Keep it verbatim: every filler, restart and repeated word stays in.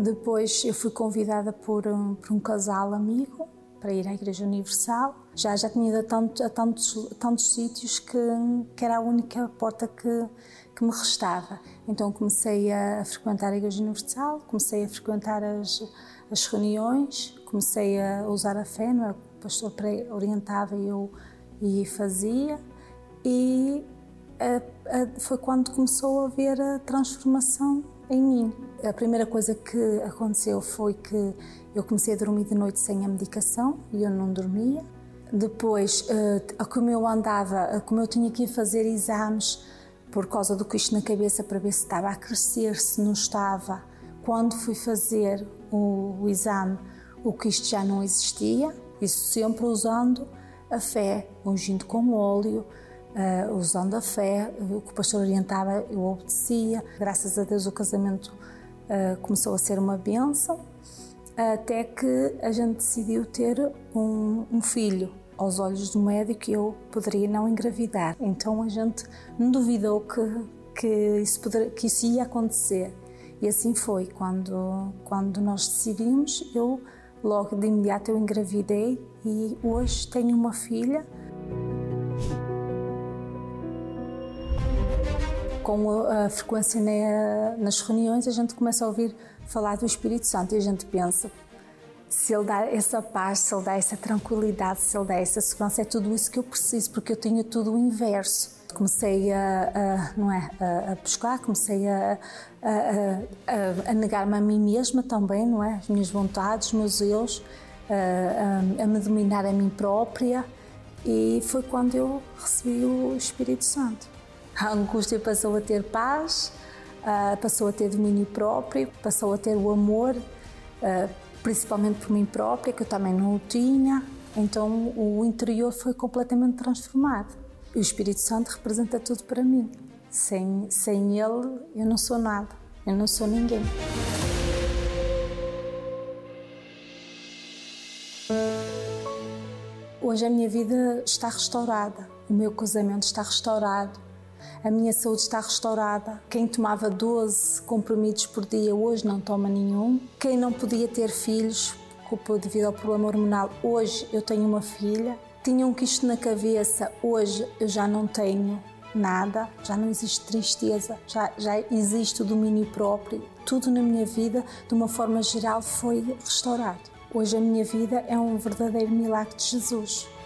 Depois eu fui convidada por um, por um casal amigo para ir à Igreja Universal. Já, já tinha ido a tantos, a tantos, a tantos sítios que, que era a única porta que, que me restava. Então comecei a frequentar a Igreja Universal, comecei a frequentar as, as reuniões, comecei a usar a fé, não é? O pastor orientava e eu e fazia. E a, a, foi quando começou a haver a transformação em mim. A primeira coisa que aconteceu foi que eu comecei a dormir de noite sem a medicação e eu não dormia. Depois, como eu andava, como eu tinha que ir fazer exames por causa do quisto na cabeça para ver se estava a crescer, se não estava. Quando fui fazer o, o exame, o quisto já não existia. Isso sempre usando a fé, ungindo com óleo, uh, usando a fé. O que o pastor orientava, eu obedecia. Graças a Deus o casamento uh, começou a ser uma bênção, até que a gente decidiu ter um, um filho. Aos olhos do médico eu poderia não engravidar. Então a gente não duvidou que, que, isso, poderia, que isso ia acontecer. E assim foi. Quando, quando nós decidimos, eu logo de imediato eu engravidei e hoje tenho uma filha. Com a, a frequência na, nas reuniões a gente começa a ouvir falar do Espírito Santo e a gente pensa, se Ele dá essa paz, se Ele dá essa tranquilidade, se Ele dá essa segurança, é tudo isso que eu preciso, porque eu tenho tudo o inverso. Comecei a, a, não é, a, a buscar, comecei a, a, a, a negar-me a mim mesma também, não é? As minhas vontades, os meus erros, a, a, a me dominar a mim própria, e foi quando eu recebi o Espírito Santo. A angústia passou a ter paz, passou a ter domínio próprio, passou a ter o amor, principalmente por mim própria, que eu também não o tinha. Então o interior foi completamente transformado. E o Espírito Santo representa tudo para mim. Sem, sem Ele eu não sou nada, eu não sou ninguém. Hoje a minha vida está restaurada, o meu casamento está restaurado, a minha saúde está restaurada. Quem tomava doze comprimidos por dia hoje não toma nenhum. Quem não podia ter filhos devido ao problema hormonal, hoje eu tenho uma filha. Tinha um quisto na cabeça, hoje eu já não tenho nada, já não existe tristeza, já, já existe o domínio próprio. Tudo na minha vida, de uma forma geral, foi restaurado. Hoje a minha vida é um verdadeiro milagre de Jesus.